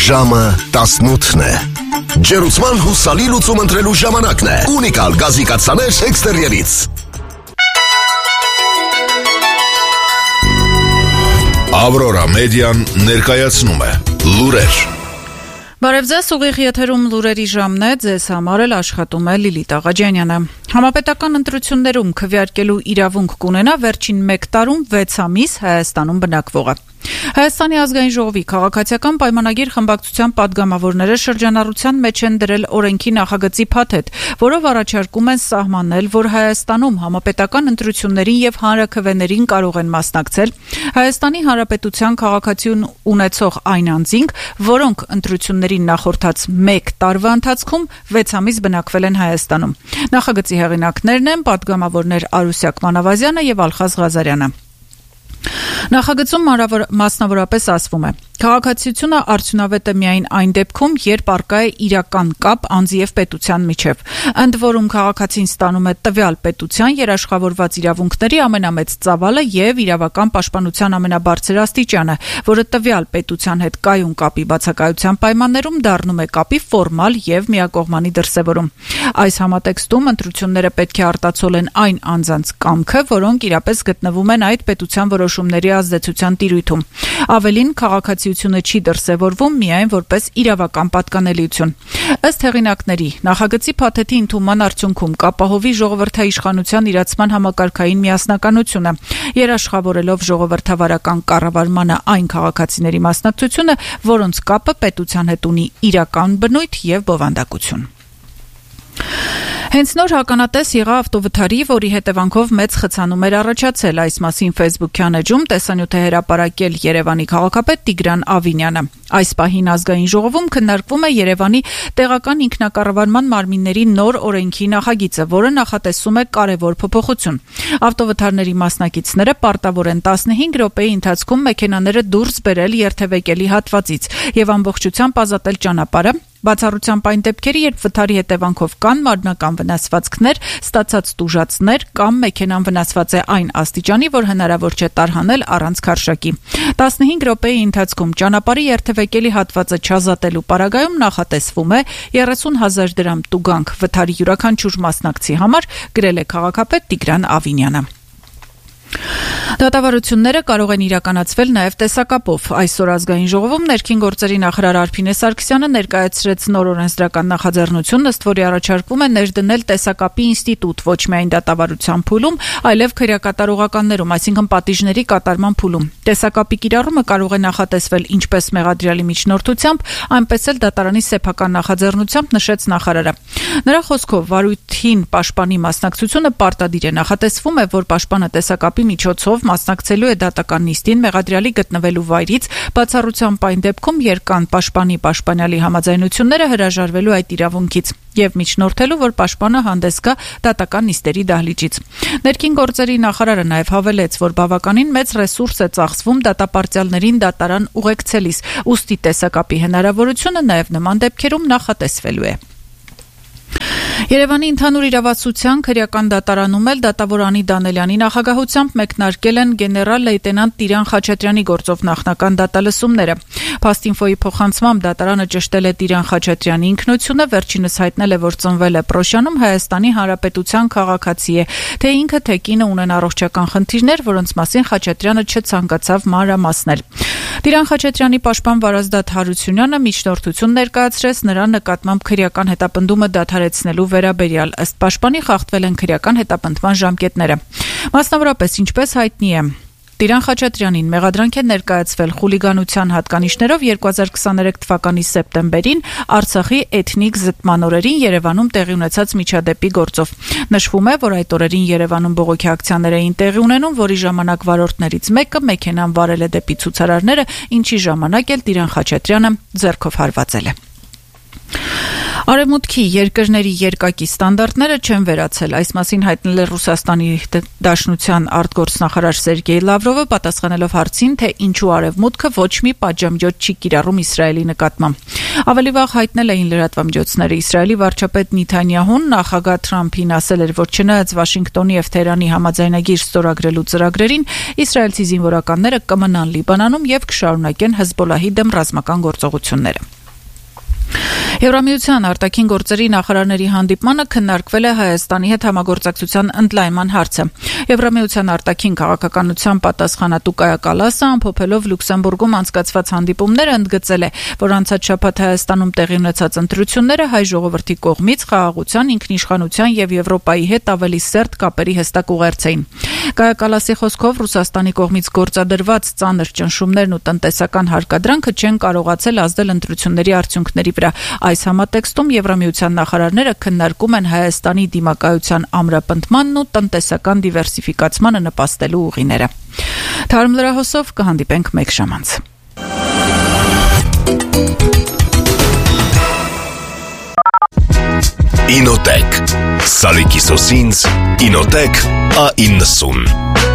Ժամը 18-ն է։ Ջերուսման հուսալի լուծում ընտրելու ժամանակն է։ Ունիկալ գազի կաթսաներ էքստերիերից։ Ավրորա մեդիան ներկայացնում է լուրեր։ Բարև ձեզ, ուղիղ եթերում լուրերի ժամն է, ձեզ համար էլ աշխատում է Լիլիթ Աղաջանյանը։ Համապետական ընտրություններում քվեարկելու իրավունք կունենա վերջին 1 տարում 6 ամիս Հայաստանում բնակվողը։ Հայաստանի ազգային ժողովի քաղաքացիական պայմանագիր խմբակցության падգամավորները շրջանառության մեջ են դրել օրենքի նախագծի փաթեթ, որով առաջարկում են սահմանել, որ Հայաստանում համապետական ընտրություններին եւ հանրաքվեներին կարող են մասնակցել Հայաստանի Հանրապետության քաղաքացիություն ունեցող այն անձինք, որոնք ընտրություններին նախորդած 1 տարվա ընթացքում 6 ամիս բնակվել են Հայաստանում։ Նախագծի հեղինակներն են падգամավորներ Արուսյակ Մանավազյանը եւ Ալխազ Ղազարյանը։ Նախագծում մասնավորապես ասվում է. քաղաքացիությունը արդյունավետ է միայն այն դեպքում, երբ առկա է իրական կապ անձի եւ պետության միջեւ, ընդ որում քաղաքացին ստանում է տվյալ պետության երաշխավորված իրավունքների ամենամեծ ծավալը եւ իրավական պաշտպանության ամենաբարձր աստիճանը, որը տվյալ պետության հետ կայուն կապի բացակայության պայմաններում դառնում է կապի ֆորմալ եւ միակողմանի դրսեւորում։ Այս համատեքստում ընտրությունները պետք է արտացոլեն այն անձանց կամքը, որոնք իրապես գտնվում են այդ պետության որոշումների ազդեցության տիրույթում։ Ավելին, քաղաքացիությունը չի դրսևորվում միայն որպես իրավական պատկանելիություն։ Ըստ հեղինակների, նախագծի փաթեթի ընդունման արդյունքում կապահովի ժողովրդաիշխանության իրացման համակարգային միասնականությունը, երաշխավորելով ժողովրդավարական կառավարմանը այն քաղաքացիների մասնակցությունը, որոնց կապը պետության հետ ունի իրական բնույթ եւ բովանդակություն։ Հենց նոր հականատես եղավ ավտովթարի, որի հետևանքով մեծ խցանում էր առաջացել։ Այս մասին Facebook-յան էջում տեսանյութ է հրապարակել Երևանի քաղաքապետ Տիգրան Ավինյանը։ Այս պահին ազգային ժողովում քննարկվում է Երևանի տեղական ինքնակառավարման մարմինների նոր օրենքի նախագիծը, որը նախատեսում է կարևոր փոփոխություն։ Ավտովթարների մասնակիցները պարտավոր են 15 րոպեի ընթացքում մեքենաները դուրս բերել երթևեկելի հատվածից եւ ամբողջությամբ ազատել ճանապարհը, բացառությամբ այն դեպքերի, երբ վթարի հետևանքով կան մարմնական վնասվածքներ, ստացած տուժածներ կամ մեքենան վնասված է այն աստիճանի, որ հնարավոր չէ տարհանել առանց քարշակի։ 15 րոպեի ընթացքում ճանապարհի երթևեկելի հատվածը չազատելու պարագայում նախատեսվում է 30,000 դրամ տուգանք վթարի յուրաքանչյուր մասնակցի համար, գրել է քաղաքապետ Տիգրան Ավինյանը։ Դատավարությունները կարող են իրականացվել նաև տեսակապով։ Այսօր ազգային ժողովում ներքին գործերի նախարար Արփինե Սարգսյանը ներկայացրեց նոր օրենսդրական նախաձեռնություն, ըստ որի առաջարկում է ներդնել տեսակապի ինստիտուտ ոչ միայն դատավարության փուլում, այլև քրեակատարողականներում, այսինքն պատիժների կատարման փուլում։ Տեսակապի կիրառումը կարող է նախատեսվել ինչպես մեղադրյալի միջնորդությամբ, այնպես էլ դատարանի սեփական նախաձեռնությամբ, նշեց նախարարը։ Նրա խոսքով վարույթին պաշտպանի մասնակցությունը պարտադիր է, նախատեսվում է, որ պաշտպանը տեսակապի միջոցով մասնակցելու է դատական նիստին մեղադրյալի գտնվելու վայրից, բացառությամբ այն դեպքում, երբ կան պաշտպանի պաշտպանյալի համաձայնությունները հրաժարվելու այդ իրավունքից եւ միջնորդելու, որ պաշտպանը հանդես գա դատական նիստերի դահլիճից։ Ներքին գործերի նախարարը նաեւ հավելեց, որ բավականին մեծ ռեսուրս է ծախսվում դատապարտյալներին դատարան ուղեկցելիս, ուստի տեսակապի հնարավորությունը նաեւ նման դեպքերում նախատեսվելու է։ Երևանի ընդհանուր իրավասության քրեական դատարանում էլ դատավոր Անի Դանելյանի նախագահությամբ մեկնարկել են գեներալ լեյտենանտ Տիրան Խաչատրյանի գործով նախնական դատալսումները։ Փաստինֆոյի փոխանցմամբ դատարանը ճշտել է Տիրան Խաչատրյանի ինքնությունը, վերջինս հայտնել է, որ ծնվել է Պրոշյանում, Հայաստանի Հանրապետության քաղաքացի է, թե ինքը թե կինը ունեն առողջական խնդիրներ, որոնց մասին Խաչատրյանը չցանկացավ մանրամասնել։ Տիրան Խաչատրյանի պաշտպան Վարազդատ Հարությունյանը միջնորդություն ներկայացրեց նրա նկատմամբ քրեական հետապնդումը դադարեցնելու վերաբերյալ, ըստ պաշտպանի խախտվել են քրեական հետապնդման ժամկետները։ Մասնավորապես, ինչպես հայտնի է, Տիրան Խաչատրյանին մեղադրանք է ներկայացվել խուլիգանության հատկանիշներով 2023 թվականի սեպտեմբերին Արցախի էթնիկ զտման օրերին Երևանում տեղի ունեցած միջադեպի գործով։ Նշվում է, որ այդ օրերին Երևանում բողոքի ակցիաներ էին տեղի ունենում, որի ժամանակ վարորդներից մեկը մեքենան վարել է դեպի ցուցարարները, ինչի ժամանակ էլ Տիրան Խաչատրյանը ձեռքով հարվածել է։ Արևմուտքի երկրների երկակի ստանդարտները չեն վերացել։ Այս մասին հայտնել է Ռուսաստանի Դաշնության արտգործնախարար Սերգեյ Լավրովը, պատասխանելով հարցին, թե ինչու Արևմուտքը ոչ մի պատժամիջոց չի կիրառում Իսրայելի նկատմամբ։ Ավելի վաղ հայտնել էին լրատվամիջոցները։ Իսրայելի վարչապետ Նեթանյահուն նախագահ Թրամփին ասել էր, որ չնայած Վաշինգտոնի եւ Թեհրանի համաձայնագիր ստորագրելու ծրագրերին, իսրայելցի զինվորականները կմնան Լիբանանում եւ կշարունակեն Հեզբոլլահի դեմ ռազմական գործողությունները։ Եվրամիության արտաքին գործերի նախարարների հանդիպմանը քննարկվել է Հայաստանի հետ համագործակցության ընդլայնման հարցը։ Եվրամիության արտաքին քաղաքականության պատասխանատու Կայա Կալասը ամփոփելով Լյուքսեմբուրգում անցկացված հանդիպումները ընդգծել է, որ անցած շաբաթ Հայաստանում տեղի ունեցած ընտրությունները հայ ժողովրդի կողմից խաղաղության, ինքնիշխանության եւ Եվրոպայի հետ ավելի սերտ կապերի հստակ ուղերձ էին։ Կայա Կալասի խոսքով Ռուսաստանի կողմից գործադրված ծանր ճնշումներն ու տնտեսական հարկադրանքը չեն կարողացել ազդել ընտրությունների արդյունքների վրա։ Այս համատեքստում Եվրամիության նախարարները քննարկում են Հայաստանի դիմակայության ամրապնդմանն ու տնտեսական դիվերսիֆիկացմանը նպաստելու ուղիները։ Թարմ լրահոսով կհանդիպենք մեկ ժամ անց։ Ինոտեք Սալիկի սոսինց Ինոտեք A90